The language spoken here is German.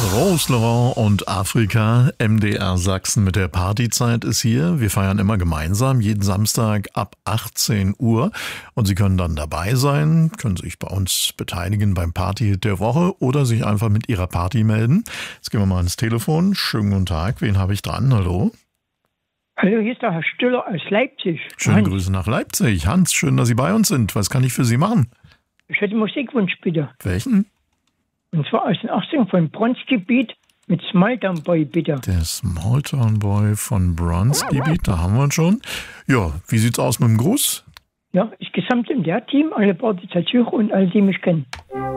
Rose Laurent und Afrika, MDR Sachsen mit der Partyzeit ist hier. Wir feiern immer gemeinsam, jeden Samstag ab 18 Uhr. Und Sie können dann dabei sein, können sich bei uns beteiligen beim Partyhit der Woche oder sich einfach mit Ihrer Party melden. Jetzt gehen wir mal ans Telefon. Schönen guten Tag, wen habe ich dran? Hallo? Hallo, hier ist der Herr Stüller aus Leipzig. Schöne Hans. Grüße nach Leipzig. Hans, schön, dass Sie bei uns sind. Was kann ich für Sie machen? Ich hätte Musikwunsch bitte. Welchen? Und zwar aus den 80ern von Bronzgebiet mit Small Town Boy bitte. Der Small Town Boy von Bronzgebiet, da haben wir ihn schon. Ja, wie sieht's aus mit dem Gruß? Ja, ich gesamt im der Team, alle Partyzeit und alle, die mich kennen.